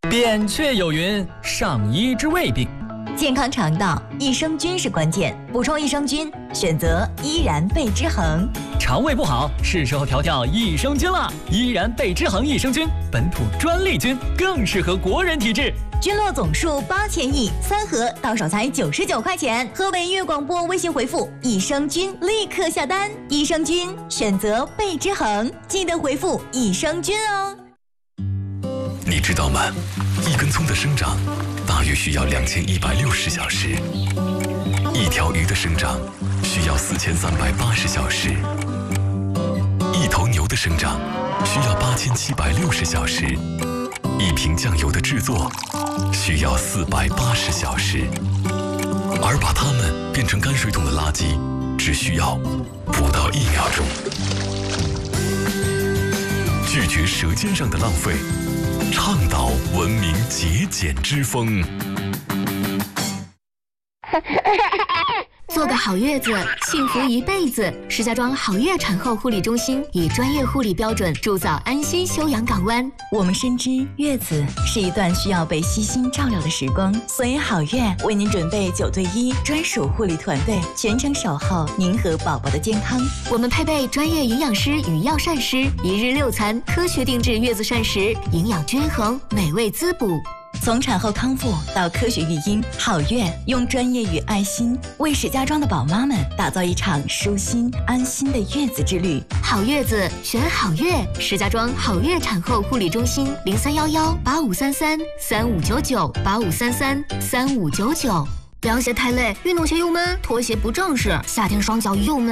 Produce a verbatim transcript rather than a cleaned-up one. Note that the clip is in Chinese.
扁鹊有云：上医治未病。 健康肠道，益生菌是关键。补充益生菌，选择依然贝之恒。 肠胃不好，是时候调调益生菌了。依然贝之恒益生菌，本土专利菌，更适合国人体质。 菌落总数八千亿，三盒到手才九十九块钱。河北粤广播微信回复益生菌，立刻下单。益生菌选择贝之恒，记得回复益生菌哦。 你知道吗？一根葱的生长大约需要两千一百六十小时，一条鱼的生长需要四千三百八十小时，一头牛的生长需要八千七百六十小时，一瓶酱油的制作需要四百八十小时，而把它们变成泔水桶的垃圾只需要不到一秒钟。拒绝舌尖上的浪费，倡导文明节俭之风。 做个好月子，幸福一辈子。石家庄好月产后护理中心以专业护理标准铸造安心休养港湾。 我们深知月子是一段需要被悉心照料的时光，所以好月为您准备九对一专属护理团队，全程守候您和宝宝的健康。 我们配备专业营养师与药膳师，一日六餐，科学定制月子膳食，营养均衡，美味滋补。 从产后康复到科学育婴，好月用专业与爱心为石家庄的宝妈们打造一场舒心安心的月子之旅。 好月子选好月，石家庄好月产后护理中心零三幺幺八五三三三五九九八五三三三五九九。凉鞋太累，运动鞋又闷，拖鞋不正式，夏天双脚又闷。